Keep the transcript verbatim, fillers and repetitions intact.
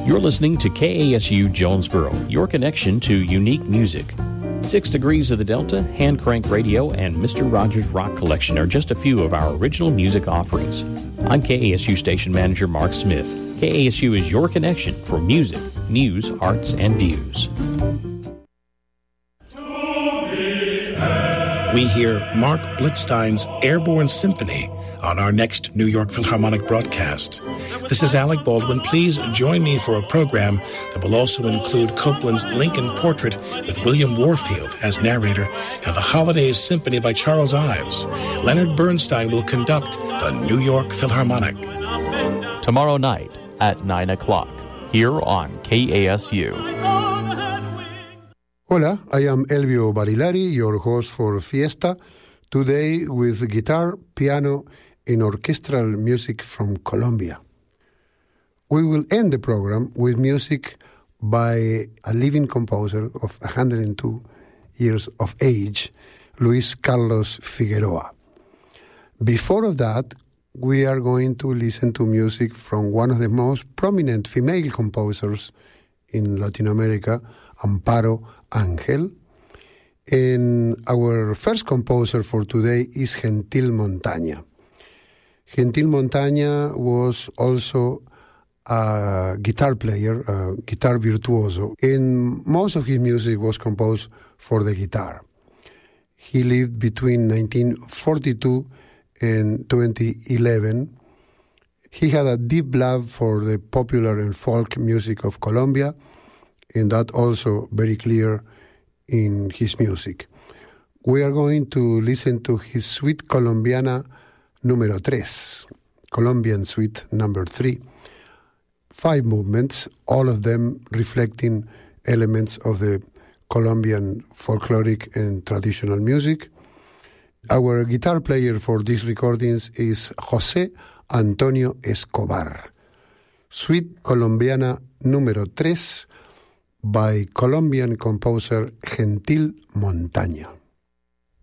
You're listening to K A S U Jonesboro, your connection to unique music. Six Degrees of the Delta, Hand Crank Radio, and Mister Rogers Rock Collection are just a few of our original music offerings. I'm K A S U Station Manager Mark Smith. K A S U is your connection for music, news, arts, and views. We hear Mark Blitzstein's Airborne Symphony on our next New York Philharmonic broadcast. This is Alec Baldwin. Please join me for a program that will also include Copland's Lincoln Portrait with William Warfield as narrator and the Holidays Symphony by Charles Ives. Leonard Bernstein will conduct the New York Philharmonic. Tomorrow night at nine o'clock here on K A S U. Hola, I am Elvio Barilari, your host for Fiesta, today with guitar, piano, and orchestral music from Colombia. We will end the program with music by a living composer of one hundred two years of age, Luis Carlos Figueroa. Before of that, we are going to listen to music from one of the most prominent female composers in Latin America, Amparo Ángel. And our first composer for today is Gentil Montaña. Gentil Montaña was also a guitar player, a guitar virtuoso, and most of his music was composed for the guitar. He lived between nineteen forty-two and twenty eleven. He had a deep love for the popular and folk music of Colombia, and that also very clear in his music. We are going to listen to his Suite Colombiana número tres, Colombian Suite number three. Five movements, all of them reflecting elements of the Colombian folkloric and traditional music. Our guitar player for these recordings is José Antonio Escobar. Suite Colombiana número tres by Colombian composer Gentil Montaña.